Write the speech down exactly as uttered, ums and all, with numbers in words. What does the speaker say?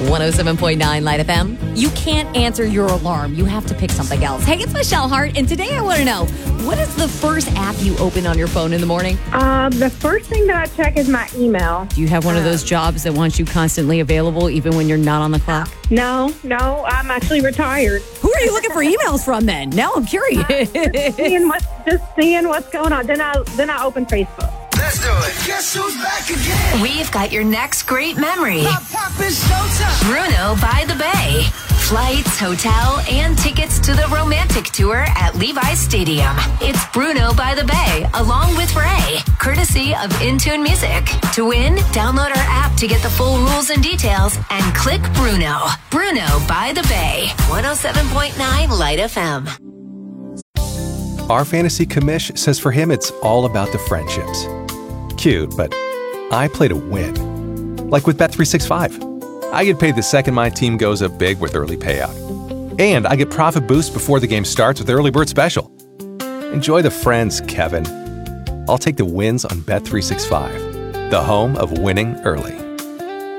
one oh seven point nine Light F M. You can't answer your alarm. You have to pick something else. Hey, it's Michelle Hart, and today I want to know, what is the first app you open on your phone in the morning? Uh, the first thing that I check is my email. Do you have one of those jobs that wants you constantly available even when you're not on the clock? No, no, I'm actually retired. Who are you looking for emails from then? Now I'm curious. seeing what, just seeing what's going on. Then I then I open Facebook. Let's do it. Guess who's back again? We've got your next great memory. Pop, pop, it's showtime. Bruno by the Bay. Flights, hotel, and tickets to the romantic tour at Levi's Stadium. It's Bruno by the Bay, along with Ray, courtesy of Intune Music. To win, download our app to get the full rules and details, and click Bruno. Bruno by the Bay, one oh seven point nine Light F M. Our fantasy commish says for him it's all about the friendships. Cute, but I play to win. Like with Bet three sixty-five. I get paid the second my team goes up big with early payout. And I get profit boost before the game starts with Early Bird Special. Enjoy the friends, Kevin. I'll take the wins on Bet three sixty-five, the home of winning early.